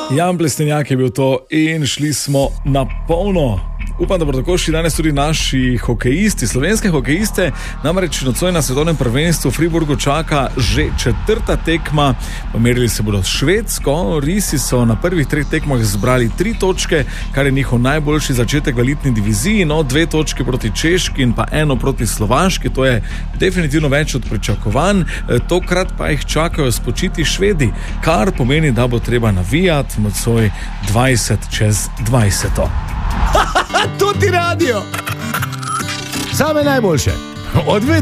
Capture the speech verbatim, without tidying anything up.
Jan Plestenjak je bil to in šli smo na polno. Upam, da bodo tako šli danes tudi naši hokejisti, slovenske hokejiste. Namreč nocoj na svetovnem prvenstvu v Friburgu čaka že četrta tekma. Pomerili se bodo s Švedsko. Risi so na prvih treh tekmah zbrali tri točke, kar je njihov najboljši začetek v elitni diviziji. No, dve točke proti Češki in pa eno proti Slovaški. To je definitivno več od pričakovanj. Tokrat pa jih čakajo spočiti Švedi, kar pomeni, da bo treba navijati nocoj dvajset čez dvajset. To ti radio! Same najboljše. Odvedno.